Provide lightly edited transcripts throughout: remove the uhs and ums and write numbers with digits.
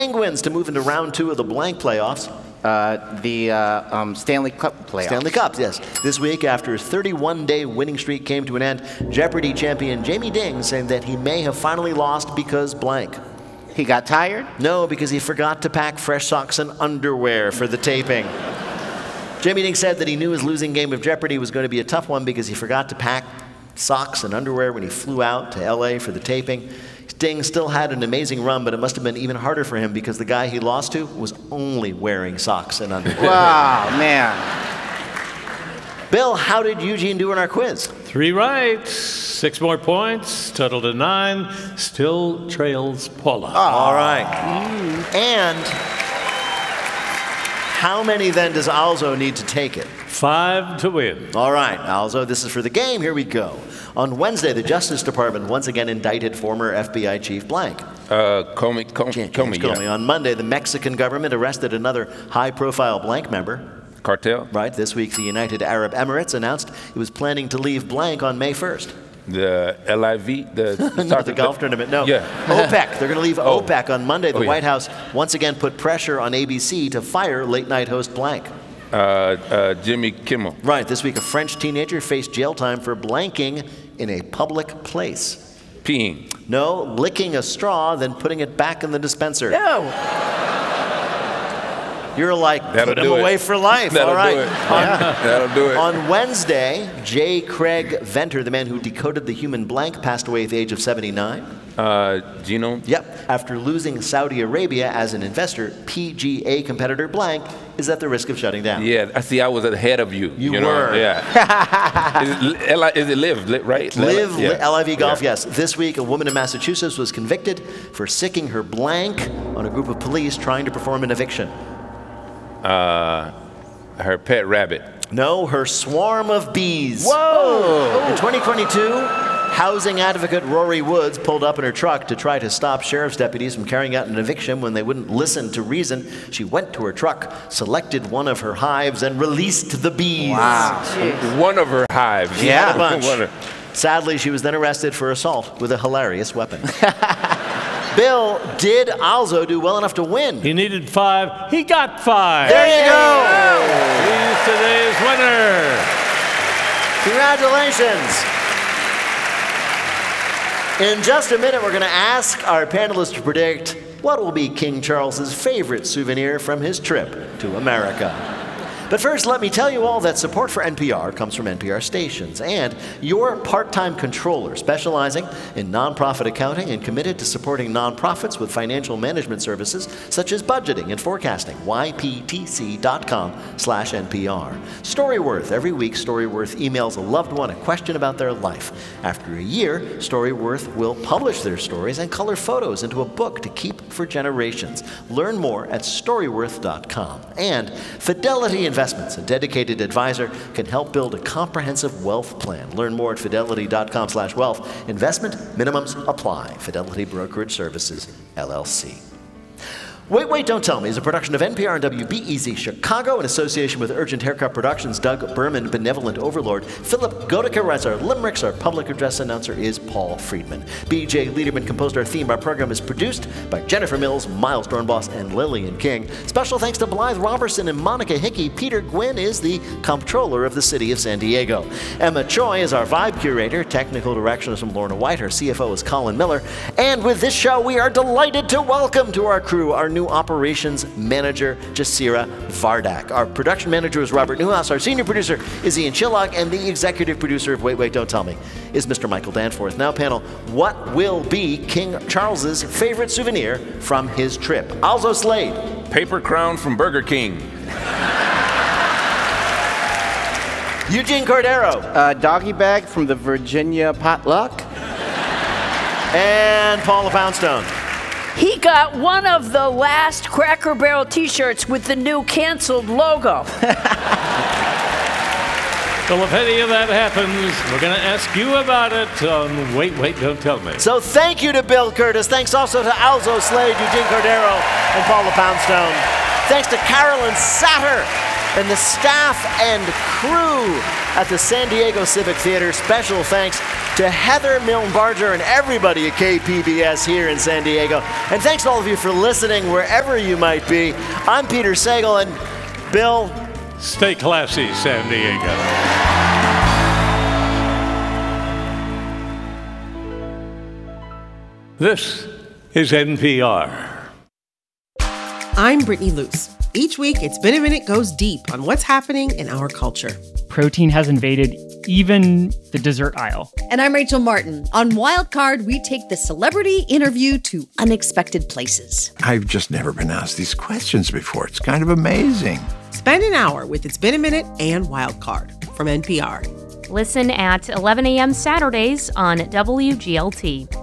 Penguins to move into round 2 of the blank playoffs. The Stanley Cup playoffs. Stanley Cups, yes. This week, after his 31-day winning streak came to an end, Jeopardy champion Jamie Ding saying that he may have finally lost because blank. He got tired? No, because he forgot to pack fresh socks and underwear for the taping. Jamie Ding said that he knew his losing game of Jeopardy was going to be a tough one because he forgot to pack socks and underwear when he flew out to LA for the taping. Ding still had an amazing run, but it must have been even harder for him because the guy he lost to was only wearing socks and underwear. Wow, man. Bill, how did Eugene do in our quiz? 3 right, 6 more points, total to 9, still trails Paula. All right. And how many then does Alzo need to take it? 5 to win. All right, Alzo, this is for the game. Here we go. On Wednesday, the Justice Department once again indicted former FBI chief blank. Comey. On Monday, the Mexican government arrested another high-profile blank member. Cartel. Right. This week, the United Arab Emirates announced it was planning to leave blank on May 1st. The LIV, the golf tournament. No. Yeah. OPEC. They're going to leave OPEC on Monday. The yeah. White House once again put pressure on ABC to fire late-night host blank. Jimmy Kimmel. Right. This week, a French teenager faced jail time for blanking in a public place. Peeing. No, licking a straw, then putting it back in the dispenser. No. You're like, That'll put him do it. away for life. That'll All right. do it. That'll do it. On Wednesday, J. Craig Venter, the man who decoded the human blank, passed away at the age of 79. Genome. Yep. After losing Saudi Arabia as an investor, PGA competitor blank is at the risk of shutting down. Yeah, I see. I was ahead of you. You know? were. Yeah. Is it Live, right? Live, Yeah. LIV Golf, Yeah. Yes. This week, a woman in Massachusetts was convicted for sicking her blank on a group of police trying to perform an eviction. Her pet rabbit. No, her swarm of bees. Whoa! In 2022, housing advocate Rory Woods pulled up in her truck to try to stop sheriff's deputies from carrying out an eviction when they wouldn't listen to reason. She went to her truck, selected one of her hives, and released the bees. Wow. One of her hives. She had a bunch. One of- Sadly, she was then arrested for assault with a hilarious weapon. Bill, did Alzo do well enough to win? He needed 5. He got 5. There you go. He's today's winner. Congratulations. In just a minute, we're going to ask our panelists to predict what will be King Charles's favorite souvenir from his trip to America. But first, let me tell you all that support for NPR comes from NPR stations and your part-time controller specializing in nonprofit accounting and committed to supporting nonprofits with financial management services such as budgeting and forecasting. YPTC.com/NPR. Storyworth. Every week, Storyworth emails a loved one a question about their life. After a year, Storyworth will publish their stories and color photos into a book to keep for generations. Learn more at Storyworth.com. And Fidelity Investments, a dedicated advisor, can help build a comprehensive wealth plan. Learn more at Fidelity.com/wealth. Investment minimums apply. Fidelity Brokerage Services, LLC. Wait, Don't Tell Me is a production of NPR and WBEZ Chicago in association with Urgent Haircut Productions. Doug Berman, Benevolent Overlord. Philip Goedeke writes our limericks. Our public address announcer is Paul Friedman. B.J. Liederman composed our theme. Our program is produced by Jennifer Mills, Miles Dornbos, and Lillian King. Special thanks to Blythe Robertson and Monica Hickey. Peter Gwynn is the comptroller of the city of San Diego. Emma Choi is our vibe curator. Technical direction is from Lorna White. Our CFO is Colin Miller. And with this show, we are delighted to welcome to our crew our new operations manager, Jasira Vardak. Our production manager is Robert Newhouse. Our senior producer is Ian Chillock. And the executive producer of Wait, Don't Tell Me is Mr. Michael Danforth. Now, panel, what will be King Charles's favorite souvenir from his trip? Alzo Slade. Paper crown from Burger King. Eugene Cordero. Doggy bag from the Virginia potluck. And Paula Poundstone. He got one of the last Cracker Barrel t-shirts with the new canceled logo. Well, if any of that happens, we're going to ask you about it on Wait, Don't Tell Me. So thank you to Bill Curtis. Thanks also to Alzo Slade, Eugene Cordero, and Paula Poundstone. Thanks to Carolyn Satter and the staff and crew at the San Diego Civic Theater. Special thanks to to Heather Milne-Barger and everybody at KPBS here in San Diego. And thanks to all of you for listening wherever you might be. I'm Peter Sagal, and Bill. Stay classy, San Diego. This is NPR. I'm Brittany Luce. Each week, It's Been a Minute goes deep on what's happening in our culture. Protein has invaded even the dessert aisle. And I'm Rachel Martin. On Wildcard, we take the celebrity interview to unexpected places. I've just never been asked these questions before. It's kind of amazing. Spend an hour with It's Been a Minute and Wildcard from NPR. Listen at 11 a.m. Saturdays on WGLT.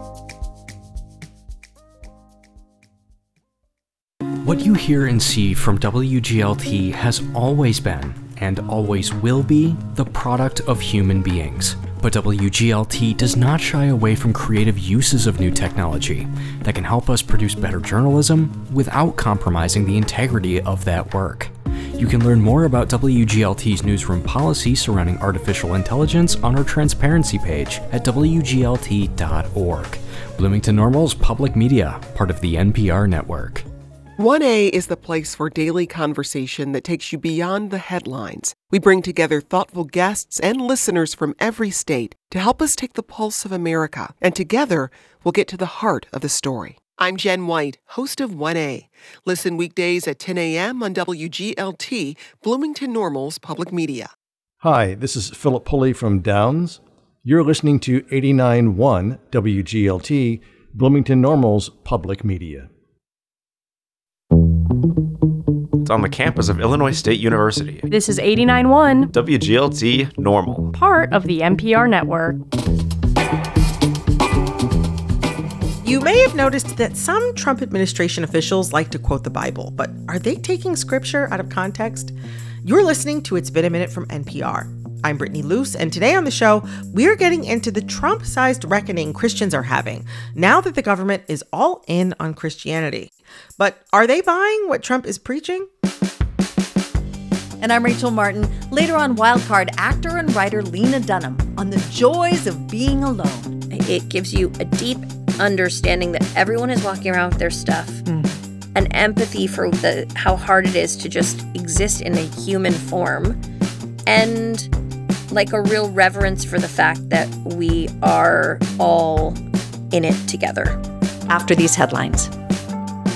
What you hear and see from WGLT has always been, and always will be, the product of human beings. But WGLT does not shy away from creative uses of new technology that can help us produce better journalism without compromising the integrity of that work. You can learn more about WGLT's newsroom policy surrounding artificial intelligence on our transparency page at WGLT.org. Bloomington Normal's public media, part of the NPR network. 1A is the place for daily conversation that takes you beyond the headlines. We bring together thoughtful guests and listeners from every state to help us take the pulse of America, and together we'll get to the heart of the story. I'm Jen White, host of 1A. Listen weekdays at 10 a.m. on WGLT, Bloomington Normal's public media. Hi, this is Philip Pulley from Downs. You're listening to 89.1 WGLT, Bloomington Normal's public media. It's on the campus of Illinois State University. This is 89.1 WGLT Normal, part of the NPR network. You may have noticed that some Trump administration officials like to quote the Bible, but are they taking scripture out of context? You're listening to It's Been a Minute from NPR. I'm Brittany Luce, and today on the show, we're getting into the Trump-sized reckoning Christians are having now that the government is all in on Christianity. But are they buying what Trump is preaching? And I'm Rachel Martin. Later on Wildcard, actor and writer Lena Dunham on the joys of being alone. It gives you a deep understanding that everyone is walking around with their stuff, an empathy for how hard it is to just exist in a human form, and like a real reverence for the fact that we are all in it together. After these headlines.